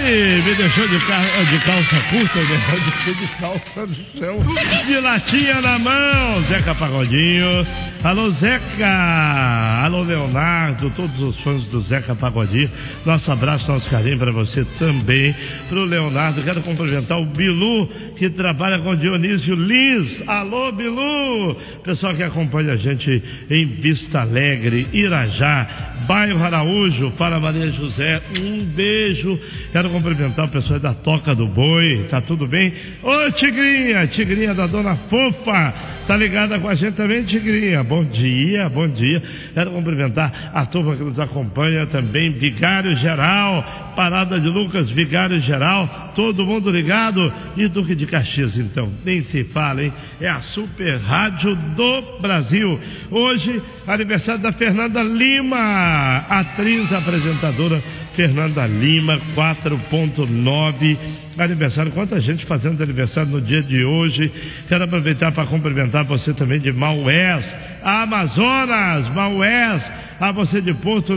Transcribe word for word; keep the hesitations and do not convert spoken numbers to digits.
Ai, me deixou de, cal... de calça curta, me deixou de calça no chão, de latinha na mão, Zeca Pagodinho. Alô, Zeca! Alô, Leonardo, todos os fãs do Zeca Pagodinho. Nosso abraço, nosso carinho para você também. Pro Leonardo, quero cumprimentar o Bilu, que trabalha com Dionísio Lins. Alô, Bilu! Pessoal que acompanha a gente em Vista Alegre, Irajá, bairro Araújo, para Maria José, um beijo. Quero cumprimentar o pessoal da Toca do Boi, tá tudo bem? Ô, Tigrinha, Tigrinha da Dona Fofa, tá ligada com a gente também, Tigrinha? Bom dia, bom dia. Quero cumprimentar a turma que nos acompanha também, Vigário Geral, Parada de Lucas, Vigário Geral, todo mundo ligado. E Duque de Caxias, então, nem se fala, hein? É a Super Rádio do Brasil. Hoje, aniversário da Fernanda Lima, atriz, apresentadora Fernanda Lima, quatro ponto nove, aniversário. Quanta gente fazendo aniversário no dia de hoje. Quero aproveitar para cumprimentar você também de Maués, Amazonas, Maués, a você de Porto